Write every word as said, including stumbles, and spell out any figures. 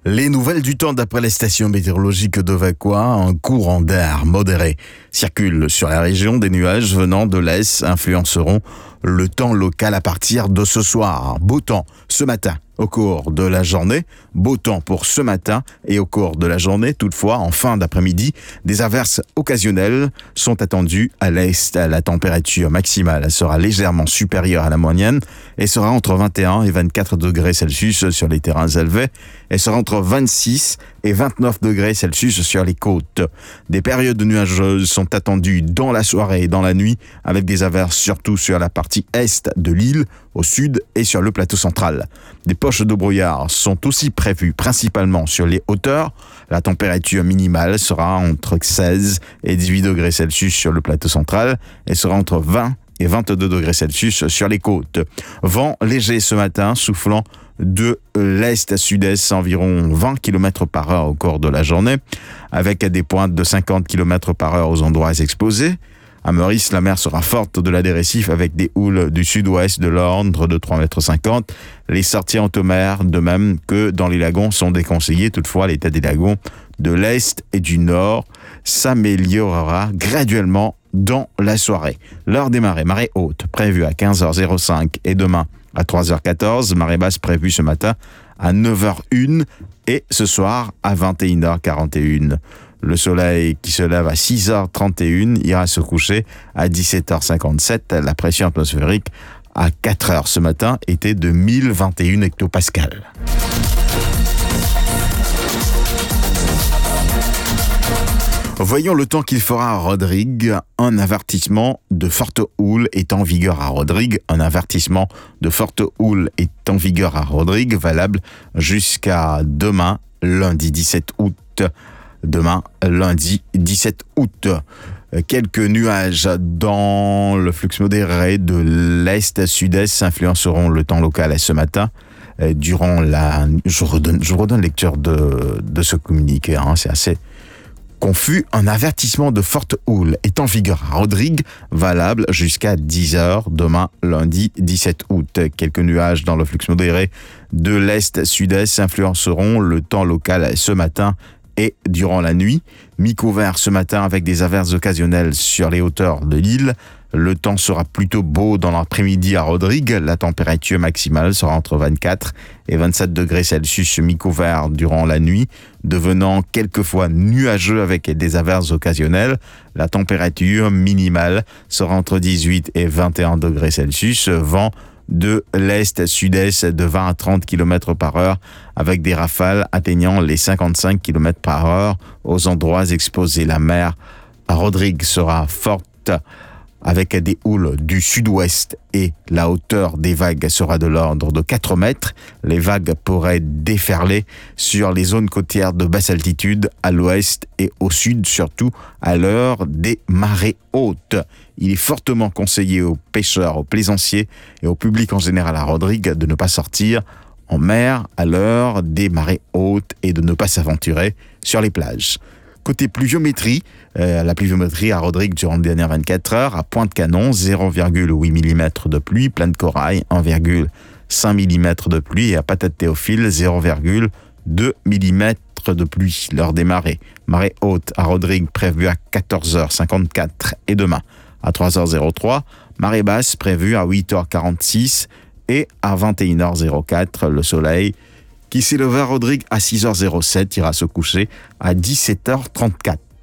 Les nouvelles du temps d'après les stations météorologiques de Vacquois, un courant d'air modéré circule sur la région. Des nuages venant de l'est influenceront le temps local à partir de ce soir. Beau temps ce matin au cours de la journée, beau temps pour ce matin et au cours de la journée. Toutefois, en fin d'après-midi, des averses occasionnelles sont attendues à l'est. La température maximale sera légèrement supérieure à la moyenne et sera entre vingt et un et vingt-quatre degrés Celsius sur les terrains élevés et sera entre vingt-six et vingt-neuf degrés Celsius sur les côtes. Des périodes nuageuses sont attendues dans la soirée et dans la nuit avec des averses surtout sur la partie est de l'île, au sud et sur le plateau central. Des poches de brouillard sont aussi prévues principalement sur les hauteurs. La température minimale sera entre seize et dix-huit degrés Celsius sur le plateau central et sera entre vingt et vingt-deux degrés Celsius sur les côtes. Vent léger ce matin, soufflant de l'est à sud-est, environ vingt kilomètres par heure au cours de la journée, avec des pointes de cinquante kilomètres par heure aux endroits exposés. À Meurice, la mer sera forte au-delà des récifs avec des houles du sud-ouest de l'ordre de trois mètres cinquante. Les sorties en haute mer, de même que dans les lagons, sont déconseillées. Toutefois, l'état des lagons de l'est et du nord s'améliorera graduellement dans la soirée. L'heure des marées, marée haute prévue à quinze heures cinq et demain à trois heures quatorze, marée basse prévue ce matin à neuf heures une et ce soir à vingt et une heures quarante et une. Le soleil qui se lève à six heures trente et une ira se coucher à dix-sept heures cinquante-sept. La pression atmosphérique à quatre heures ce matin était de mille vingt et un hectopascales. Voyons le temps qu'il fera à Rodrigue. Un avertissement de forte houle est en vigueur à Rodrigue. Un avertissement de forte houle est en vigueur à Rodrigue, valable jusqu'à demain, lundi dix-sept août. Demain, lundi dix-sept août. Quelques nuages dans le flux modéré de l'est à sud-est influenceront le temps local ce matin. Durant la... Je redonne, je redonne lecture de, de ce communiqué, hein, c'est assez confus. Un avertissement de forte houle est en vigueur à Rodrigue, valable jusqu'à dix heures, demain, lundi dix-sept août. Quelques nuages dans le flux modéré de l'est à sud-est influenceront le temps local ce matin et durant la nuit. Mi-couvert ce matin avec des averses occasionnelles sur les hauteurs de l'île. Le temps sera plutôt beau dans l'après-midi à Rodrigue. La température maximale sera entre vingt-quatre et vingt-sept degrés Celsius mi-couvert durant la nuit, devenant quelquefois nuageux avec des averses occasionnelles. La température minimale sera entre dix-huit et vingt et un degrés Celsius. Vent de l'est à sud-est de vingt à trente kilomètres par heure avec des rafales atteignant les cinquante-cinq kilomètres par heure aux endroits exposés. La mer à Rodrigue sera forte avec des houles du sud-ouest et la hauteur des vagues sera de l'ordre de quatre mètres. Les vagues pourraient déferler sur les zones côtières de basse altitude à l'ouest et au sud, surtout à l'heure des marées hautes. Il est fortement conseillé aux pêcheurs, aux plaisanciers et au public en général à Rodrigue de ne pas sortir en mer à l'heure des marées hautes et de ne pas s'aventurer sur les plages. Côté pluviométrie, euh, la pluviométrie à Rodrigue durant les dernières vingt-quatre heures, à Pointe-Canon, zéro virgule huit millimètres de pluie, Plaine Corail, un virgule cinq millimètres de pluie et à Patate-Théophile, zéro virgule deux millimètres de pluie. L'heure des marées, marée haute à Rodrigue prévue à quatorze heures cinquante-quatre et demain à trois heures trois, marée basse prévue à huit heures quarante-six et à vingt et une heures quatre, le soleil qui s'élève à Rodrigue à six heures sept ira se coucher à dix-sept heures trente-quatre.